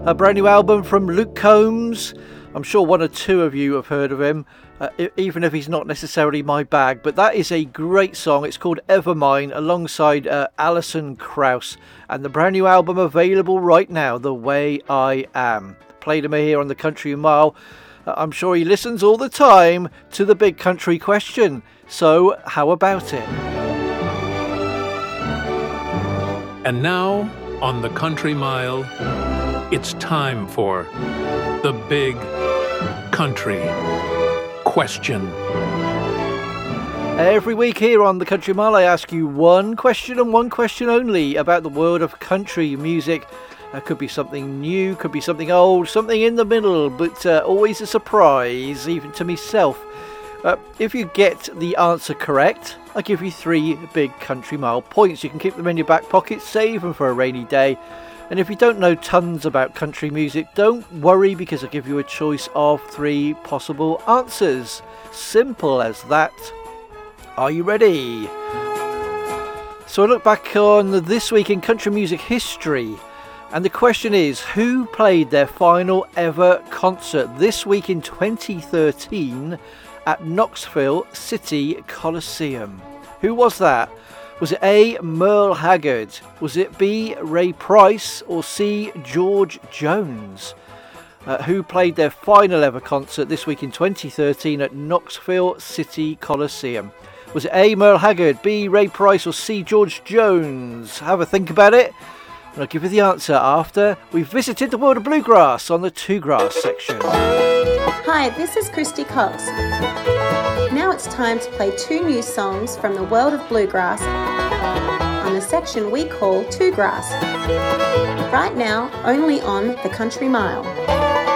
A brand new album from Luke Combs. I'm sure one or two of you have heard of him, even if he's not necessarily my bag. But that is a great song. It's called Evermine, alongside Alison Krauss. And the brand new album available right now, The Way I Am. Played him here on the Country Mile. I'm sure he listens all the time to the Big Country Question. So how about it? And now, on the Country Mile, it's time for the Big Country Question. Every week here on the Country Mile, I ask you one question and one question only about the world of country music. Could be something new, could be something old, something in the middle, but always a surprise, even to myself. If you get the answer correct, I give you 3 Big Country Mile points. You can keep them in your back pocket, save them for a rainy day. And if you don't know tons about country music, don't worry, because I give you a choice of 3 possible answers. Simple as that. Are you ready? So I look back on this week in country music history, and the question is, who played their final ever concert this week in 2013 at Knoxville City Coliseum? Who was that? Was it A, Merle Haggard? Was it B, Ray Price? Or C, George Jones? Who played their final ever concert this week in 2013 at Knoxville City Coliseum? Was it A, Merle Haggard, B, Ray Price, or C, George Jones? Have a think about it, and I'll give you the answer after we've visited the world of bluegrass on the Two Grass section. Hi, this is Christy Cox. Now it's time to play 2 new songs from the world of bluegrass on the section we call Two Grass. Right now, only on the Country Mile.